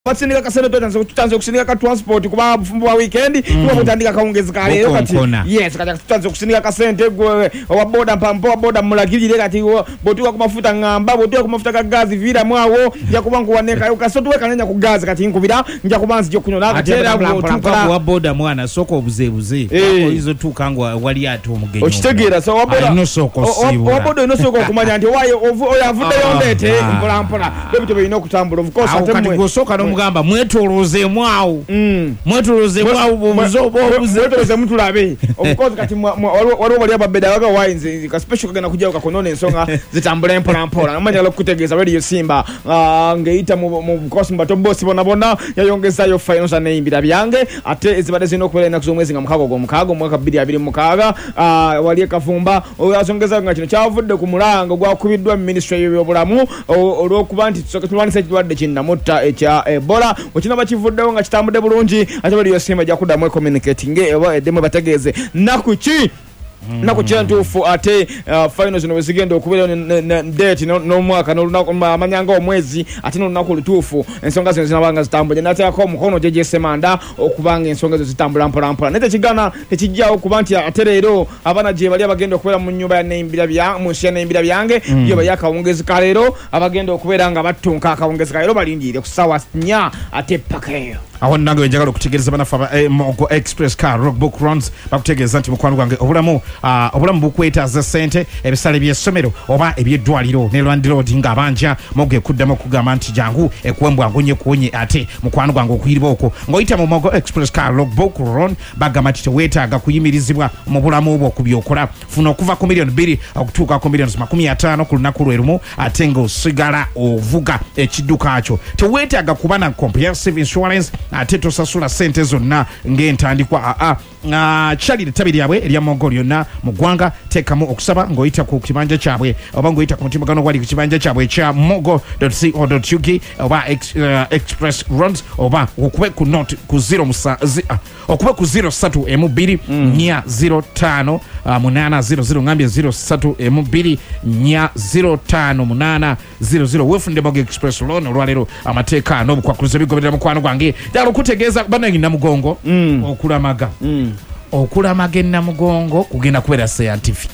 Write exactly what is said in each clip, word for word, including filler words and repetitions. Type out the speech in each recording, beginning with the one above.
Batsindika kasene totanze kutanze kusindika ka transport kuba bufumbo wa weekend kuba kutandika kaongezeka lero kati yes kati tutanze kusindika kasente gwe wa boda mpampo wa boda mulagirire kati botuka kumafuta ngamba botuka kumafuta ka gazi vira mwawo ya kubangu waneka yo kasotuwe kanenya ku gazi kati nkubira nja kubanzi jo kunyona atera botuka wa boda mwana soko obuzebuze ko izo tukangwa wali ato mugenyo ochitegera so wa boda no soko siwa wa boda no soko kumanya nti waye oyavude yondete mpola mpola bebito bino kutambula of course atemwe kati soka no mugamba mwetoloze mwawo mm mwetoloze mwawo bobuzo mwetoloze mtu labe of course kati wali wali ababeda waga wines ka special kagana kujja kakonone ensonga zitambula empola mpola namanya lokutegeza radio Simba ngeita mu course mbato boss bona bona yayongeza yo finals ane imbira byange ate ezibade zino kubera na kuzomwezi nga mukago go mukago mwaka bbiri abiri mukaga wali kafumba oyazongeza nga kino kyavudde ku mulango gwa kubiddwa ministry y'obulamu olwokubanti tusoke tulwanisa kidwadde kinna mutta ekya Ebola okina bakivuddewo nga kitambude bulungi ate bali yo Simba ja kuddamu communicating eba edemo bategeze nakuki Mm. Nako chentufu ate uh, finals no wezigenda okubera date no, no mwaka no lunako amanyanga omwezi ate no lunako lutufu ensonga zino zinabanga zitambula nate yako mukono jeje semanda okubanga ensonga zo zitambula mpola mpola nete kigana tekijja okubanti ate rero abana je bali abagenda okubera mu nyumba ya neimbira bya munsi neimbira byange mm. Yo bayaka ongezeka rero abagenda okubera nga batunka akaongezeka rero balindire kusawa nya ate pakayo awon nange njagala kutegereza bana faba eh, Mogo Express Car Rockbook Runs bakutegereza nti mukwano gwange obulamu uh, obulamu bukweta za sente ebisale by'essomero oba eby'eddwaliro ne Land Road nga banja Mogo ekuddamu kugamba nti jangu ekuwembwa ngonye kuonye ate mukwano gwange okuyiriba okwo ngoyita mu Mogo Express Car Rockbook Run bagamba nti tewetaaga kuyimirizibwa mu bulamu obwo kubyokola funa okuva ku million bbiri okutuuka ku millions makumi ataano ku lunaku lwerumu ate ng'osigala ovuga ekidduka kyo tewetaaga kuba na comprehensive insurance ate tosasula sente zonna ng'entandikwa a a chalire tabiri yabwe erya Mogo lyonna mu ggwanga tekamu okusaba ng'oyita ku kibanja kyabwe oba ng'oyita ku mutimagano gwali ku kibanja kyabwe kya mogo dot co dot u k oba ex, uh, express runs oba okube ku note ku zero musa zi, uh, okube ku zero satu emu bbiri nya zero tano uh, munana zero zero ngambye zero satu emu bbiri nya zero tano munana zero zero wefunde Mogo Express loan olwalero amateeka n'obukwakulizo bigoberera mukwano gwange jalo kutegeeza bananyi namugongo mm. okulamaga mm. okulamaga namugongo kugenda kubera scientific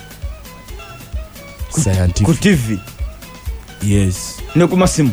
scientific ku T V yes ne ku masimu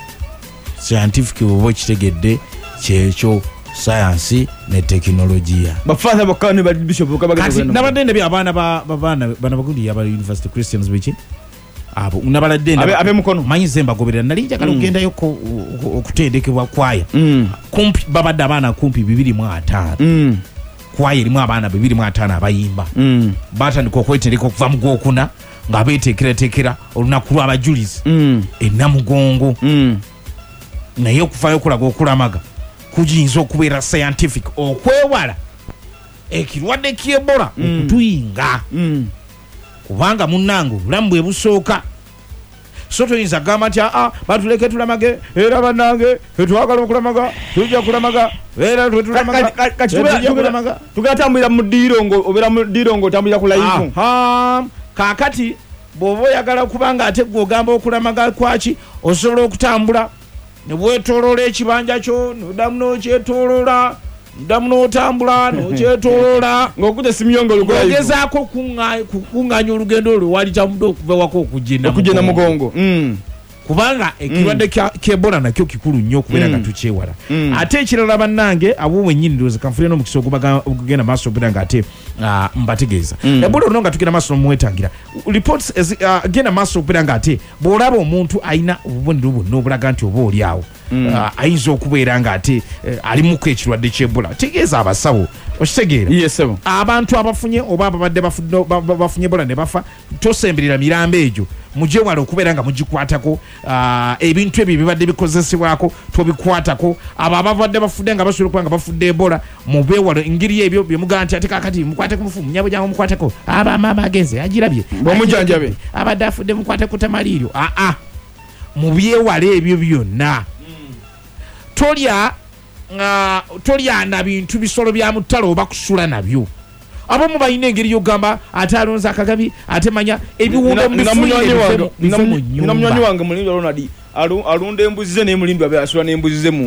scientific obo kitegedde kyekyo science ne technology bafatha bakane ba bishop bakabagenda nabadde bya abana ba bana bana bagundi ya ba University Christians bichi abo unabaladde abe abe mukono manyize mbagoberera nali njagala kugenda yoko okutendekebwa kwaya mm. kumpi babadde abana kumpi bibiri mu ataano mm. kwaya erimu abana bibiri mu ataano abayimba mm. batandika okwetendeka okuva mu gwokuna nga beeteekerateekera olunaku lw'abajulizi mm. ennamugongo mm. naye okuvayo okulaga okulamaga kuyinza okubeera scientific okwewala ekirwadde ky'Ebola mm. okutuyinga mm. kubanga munnange obulamu bwe busooka so toyinza gamba nti aa batuleke tulamage era bannange tetwagala okulamaga tujja kulamaga era tetulamaga tugatambulira mu ddiirongo obeera mu ddiirongo otambulira ku live kaakati bw'oba oyagala kubanga ate gwe ogamba okulamaga kwaki osobola okutambula ne bwetoloola ekibanja kyo noddamu n'okyetoloola ndamu n'otambula n'okyetoloola ng'okute simyongo lugola ogezaako kukuŋŋaanya olugendo olwo wali kyamudde okuva ewaka okugenda mugongo kubanga ekirwadde ky'Ebola nakyo kikulu nnyo okubeera nga tukyewala ate ekirala bannange abo wennyini ndowooza kanfulire n'omukisa ogugenda maaso okubeera nga ate mbategeeza Ebola olno nga tugenda maaso n'omwetangira reports genda maaso okubeera nga ate bw'olaba omuntu alina obubonero bwonna obulaga nti oba oli awo ayinza okubeera nga ate alimuko ekirwadde ky'Ebola tegeeza abasawo okitegeera abantu abafunye oba ababadde bafunye Ebola ne bafa tosemberera mirambo egyo mujje wala okubeera nga mugikwatako ebintu ebyo bibadde bikozesebwako tobikwatako abo abavadde bafudde nga basobola okuba nga bafudde Ebola mubeewala engeri ebyo byemugamba nti ate kakati mukwate ku mufumu nyabo jangu mukwateko abamaama agenze agirabye bamujanjabe abadde afudde mukwate ku tamaliiryo aa mubyewala ebyo byonna tolya uh, tolya na bintu bisolo bya mutalo oba kusula nabyo abamu balina engeri y'ogamba ate alonza akagabi ate manya ebiwundo munywanyi wange mulindwa Ronald alunda embuzi ze n'emulindwa be asula n'embuzi ze mu